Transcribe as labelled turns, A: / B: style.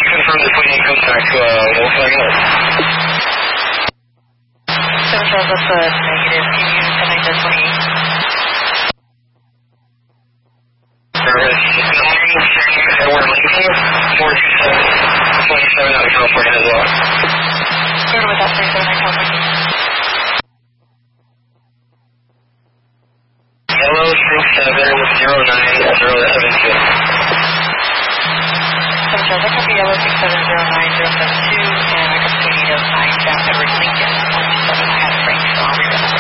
A: confirm the 28 contact, Volkswagen.
B: 7 Charles, that's a negative. Can you connect to 28?
A: Edward Lincoln, 427 out of California as well.
B: Go with that 379 California.
A: Yellow 6709072.
B: 7 Charles, I copy yellow 6709072, and I got 2809 down Edward Lincoln. 127, I had a break, so I'll read that.